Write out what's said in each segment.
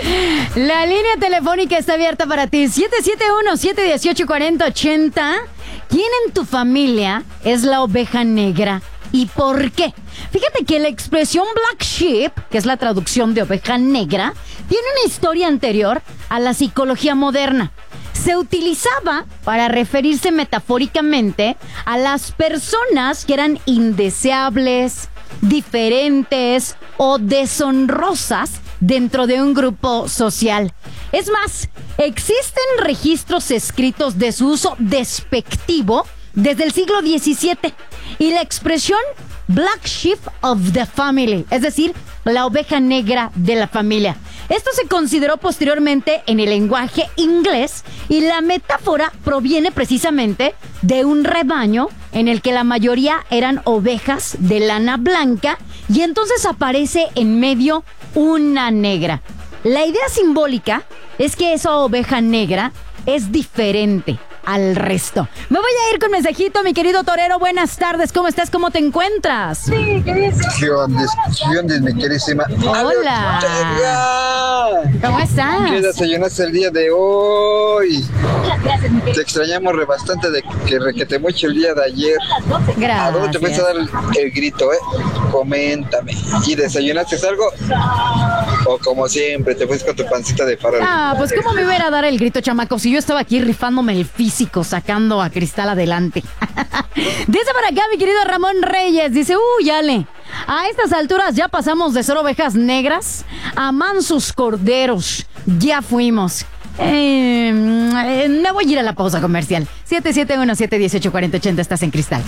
La línea telefónica está abierta para ti. 771-718-4080. ¿Quién en tu familia es la oveja negra y por qué? Fíjate que la expresión black sheep, que es la traducción de oveja negra, tiene una historia anterior a la psicología moderna. Se utilizaba para referirse metafóricamente a las personas que eran indeseables, diferentes o deshonrosas dentro de un grupo social. Es más, existen registros escritos de su uso despectivo desde el siglo XVII y la expresión Black Sheep of the Family, es decir, la oveja negra de la familia. Esto se consideró posteriormente en el lenguaje inglés y la metáfora proviene precisamente de un rebaño en el que la mayoría eran ovejas de lana blanca y entonces aparece en medio una negra. La idea simbólica es que esa oveja negra es diferente al resto. Me voy a ir con mensajito, mi querido torero. Buenas tardes, ¿cómo estás? ¿Cómo te encuentras? Sí, ¿qué onda, mi queridísima? Hola. ¿Cómo estás? ¿Qué desayunaste el día de hoy? Te extrañamos bastante de que te mucho el día de ayer. Gracias. ¿A dónde te fuiste a dar el grito, Coméntame. ¿Y desayunaste algo? O como siempre, te fuiste con tu pancita de farol. Pues ¿cómo me iba a ir a dar el grito, chamaco? Si yo estaba aquí rifándome el físico, sacando a Cristal adelante. Dice para acá mi querido Ramón Reyes, dice, Ale, a estas alturas ya pasamos de ser ovejas negras a mansos corderos. Ya fuimos. Me voy a ir a la pausa comercial. 771-718-4080, estás en Cristal.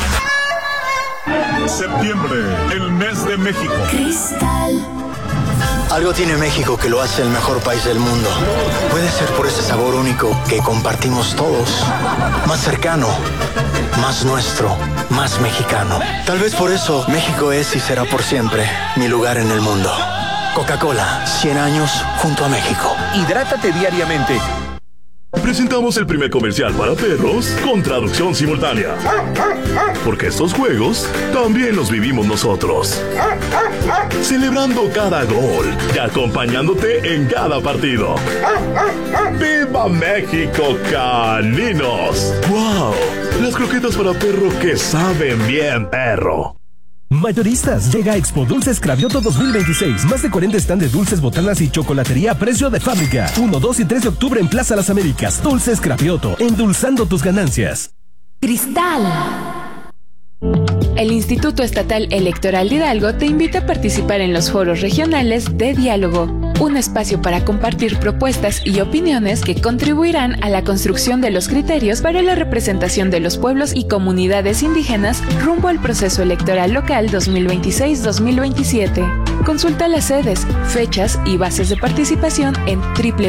Septiembre, el mes de México. Cristal. Algo tiene México que lo hace el mejor país del mundo. Puede ser por ese sabor único que compartimos todos. Más cercano, más nuestro, más mexicano. Tal vez por eso México es y será por siempre mi lugar en el mundo. Coca-Cola, 100 años junto a México. Hidrátate diariamente. Presentamos el primer comercial para perros con traducción simultánea. Porque estos juegos también los vivimos nosotros. Celebrando cada gol y acompañándote en cada partido. ¡Viva México, caninos! ¡Wow! Las croquetas para perro que saben bien, perro. Mayoristas, llega a Expo Dulces Cravioto 2026. Más de 40 stand de dulces, botanas y chocolatería a precio de fábrica. 1, 2 y 3 de octubre en Plaza Las Américas. Dulces Cravioto, endulzando tus ganancias. Cristal. El Instituto Estatal Electoral de Hidalgo te invita a participar en los foros regionales de diálogo, un espacio para compartir propuestas y opiniones que contribuirán a la construcción de los criterios para la representación de los pueblos y comunidades indígenas rumbo al proceso electoral local 2026-2027. Consulta las sedes, fechas y bases de participación en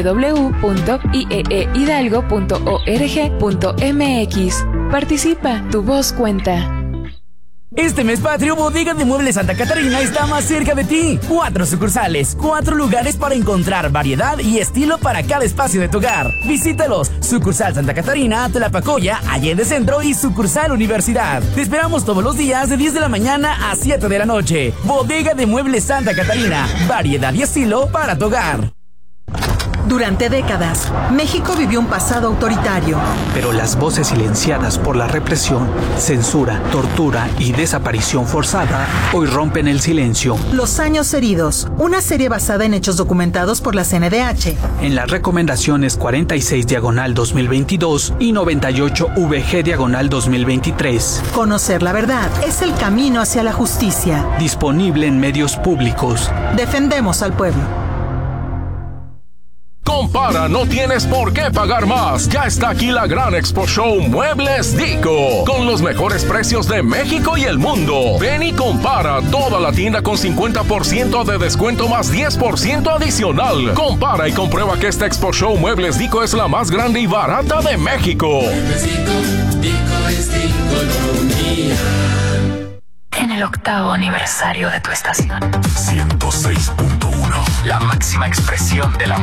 www.ieehidalgo.org.mx. Participa, tu voz cuenta. Este mes patrio, Bodega de Muebles Santa Catarina está más cerca de ti. 4 sucursales, 4 lugares para encontrar variedad y estilo para cada espacio de tu hogar. Visítalos. Sucursal Santa Catarina, Tlapacoya, Allende Centro y sucursal Universidad. Te esperamos todos los días de 10 de la mañana a 7 de la noche. Bodega de Muebles Santa Catarina. Variedad y estilo para tu hogar. Durante décadas, México vivió un pasado autoritario. Pero las voces silenciadas por la represión, censura, tortura y desaparición forzada hoy rompen el silencio. Los años heridos, una serie basada en hechos documentados por la CNDH. En las recomendaciones 46/2022 y 98/VG/2023. Conocer la verdad es el camino hacia la justicia. Disponible en medios públicos. Defendemos al pueblo. Compara, no tienes por qué pagar más. Ya está aquí la gran Expo Show Muebles Dico, con los mejores precios de México y el mundo. Ven y compara toda la tienda con 50% de descuento más 10% adicional. Compara y comprueba que esta Expo Show Muebles Dico es la más grande y barata de México. Dico es Diconomía. En el 8º aniversario de tu estación. 106.1. La máxima expresión de la